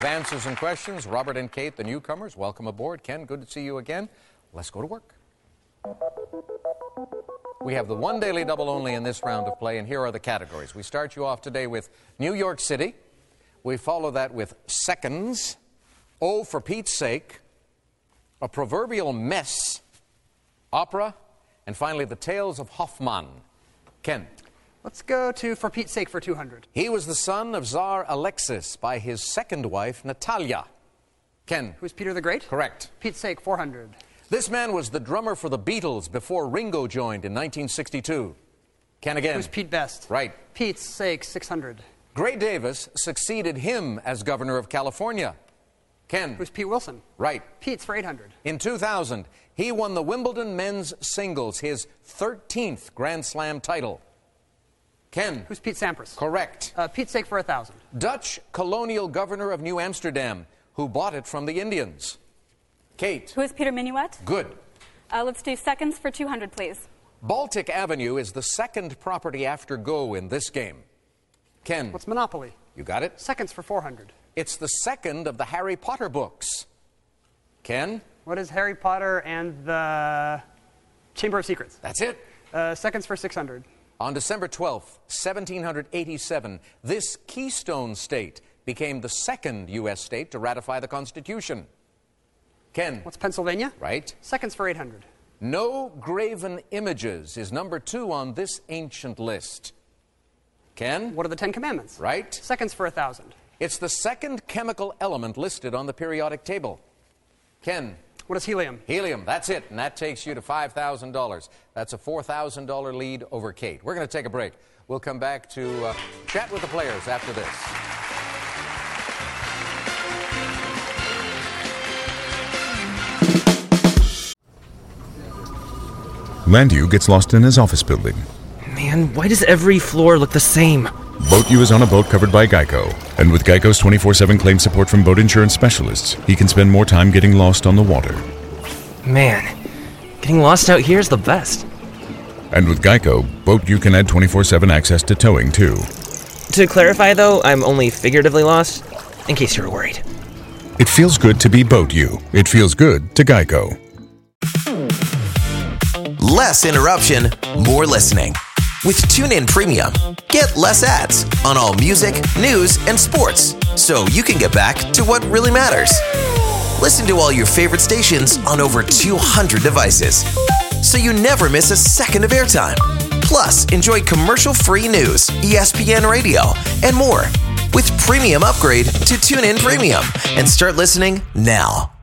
Answers and questions. Robert and Kate, the newcomers, welcome aboard. Ken, good to see you again. Let's go to work. We have the one daily double only in this round of play, and here are the categories. We start you off today with New York City. We follow that with seconds. Oh, for Pete's sake. A proverbial mess. Opera. And finally, the Tales of Hoffmann. Ken. Let's go to For Pete's Sake for 200. He was the son of Tsar Alexis by his second wife, Natalia. Ken. Who's Peter the Great? Correct. Pete's Sake, 400. This man was the drummer for the Beatles before Ringo joined in 1962. Ken again. Who's Pete Best? Right. Pete's Sake, 600. Gray Davis succeeded him as governor of California. Ken. Who's Pete Wilson? Right. Pete's for 800. In 2000, he won the Wimbledon men's singles, his 13th Grand Slam title. Ken. Who's Pete Sampras? Correct. Pete's Sake for 1,000. Dutch colonial governor of New Amsterdam, who bought it from the Indians. Kate. Who is Peter Minuet? Good. Let's do seconds for 200, please. Baltic Avenue is the second property after Go in this game. Ken. What's Monopoly? You got it? Seconds for 400. It's the second of the Harry Potter books. Ken. What is Harry Potter and the Chamber of Secrets? That's it. Seconds for 600. On December 12th, 1787, this Keystone State became the second U.S. state to ratify the Constitution. Ken. What's Pennsylvania? Right. Seconds for 800. No graven images is number 2 on this ancient list. Ken. What are the 10 Commandments? Right. Seconds for 1,000. It's the second chemical element listed on the periodic table. Ken. What is helium? Helium, that's it, and that takes you to $5,000. That's a $4,000 lead over Kate. We're going to take a break. We'll come back to chat with the players after this. Landu gets lost in his office building. Man, why does every floor look the same? Boat U is on a boat covered by Geico. And with Geico's 24/7 claim support from boat insurance specialists, he can spend more time getting lost on the water. Man, getting lost out here is the best. And with Geico, Boat U can add 24/7 access to towing, too. To clarify, though, I'm only figuratively lost, in case you were worried. It feels good to be Boat U. It feels good to Geico. Less interruption, more listening. With TuneIn Premium, get less ads on all music, news, and sports, so you can get back to what really matters. Listen to all your favorite stations on over 200 devices, so you never miss a second of airtime. Plus, enjoy commercial-free news, ESPN Radio, and more. With Premium, upgrade to TuneIn Premium and start listening now.